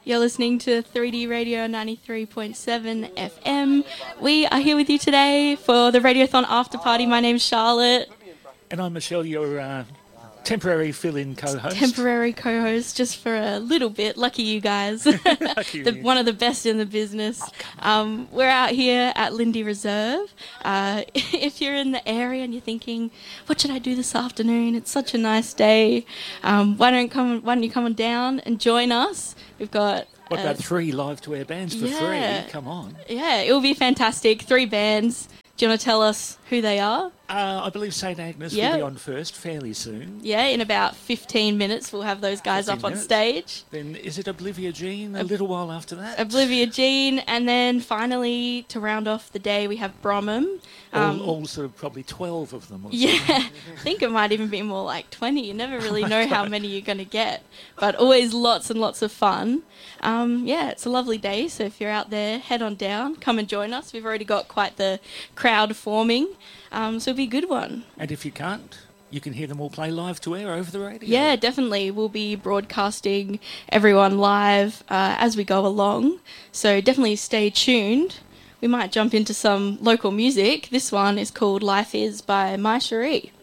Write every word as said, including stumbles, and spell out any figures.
You're listening to three D Radio ninety-three point seven F M. We are here with you today for the Radiothon After Party. My name's Charlotte. And I'm Michelle, your uh, temporary fill-in co-host. Temporary co-host, just for a little bit. Lucky you guys. Lucky the, you. One of the best in the business. Um, we're out here at Lindy Reserve. Uh, if you're in the area and you're thinking, what should I do this afternoon? It's such a nice day. Um, why don't come? Why don't you come on down and join us? We've got... What uh, about three live-to-air bands for yeah. free? Come on. Yeah, it will be fantastic. Three bands. Do you want to tell us who they are? Uh, I believe Saint Agnes Yeah. will be on first fairly soon. Yeah, in about fifteen minutes we'll have those guys up on minutes. stage. Then is it Oblivia Jean a little while after that? Oblivia Jean, and then finally, to round off the day, we have Bromham. Um, all, all sort of probably twelve of them. Or yeah, something. I think it might even be more like twenty. You never really know how many you're going to get, but always lots and lots of fun. Um, yeah, it's a lovely day, so if you're out there, head on down, come and join us. We've already got quite the crowd forming, um, so it'll be a good one. And if you can't, you can hear them all play live to air over the radio. Yeah, definitely. We'll be broadcasting everyone live uh, as we go along, so definitely stay tuned. We might jump into some local music. This one is called Life Is by My Cherie.